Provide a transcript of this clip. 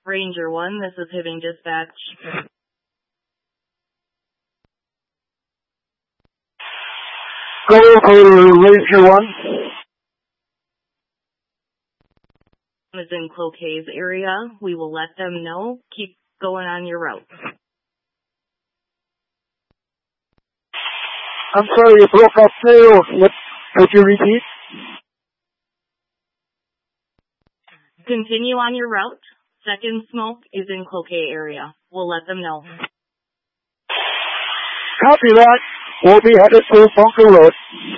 Ranger 1, this is Hibbing Dispatch. Go for Ranger 1. Is in Cloquet's area. We will let them know. Keep going on your route. I'm sorry, you broke up there. Could you repeat? Continue on your route. Second smoke is in Cloquet area. We'll let them know. Copy that. We'll be headed to Bunker Road.